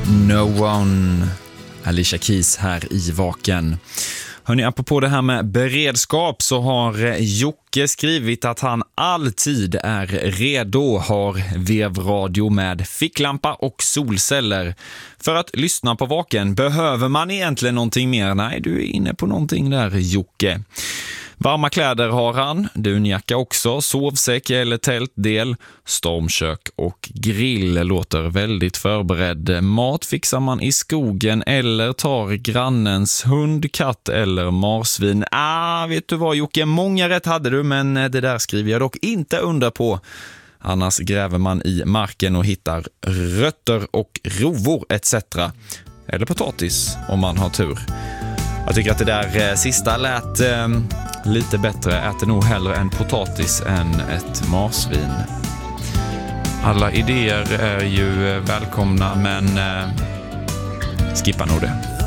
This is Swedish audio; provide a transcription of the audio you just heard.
No One, Alicia Keys här i Vaken. Hörrni, apropå det här med beredskap så har Jocke skrivit att han alltid är redo, har vevradio med ficklampa och solceller. För att lyssna på Vaken, behöver man egentligen någonting mer? Nej, du är inne på någonting där, Jocke. Varma kläder har han, dunjacka också, sovsäck eller tältdel, stormkök och grill. Låter väldigt förberedd. Mat fixar man i skogen eller tar grannens hund, katt eller marsvin. Vet du vad Jocke, många rätt hade du, men det där skriver jag dock inte under på. Annars gräver man i marken och hittar rötter och rovor etc. Eller potatis om man har tur. Jag tycker att det där sista lät lite bättre. Äter nog hellre en potatis än ett marsvin. Alla idéer är ju välkomna, men skippa nog det.